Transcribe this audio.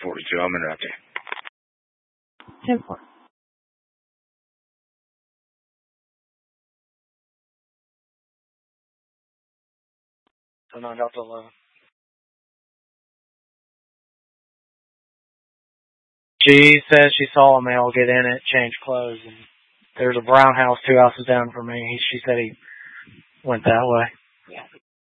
42, I'm interrupting. 10-4. So 9 Delta 11. She says she saw a male get in it, change clothes, and there's a brown house 2 houses down from me. She said he went that way. Yeah.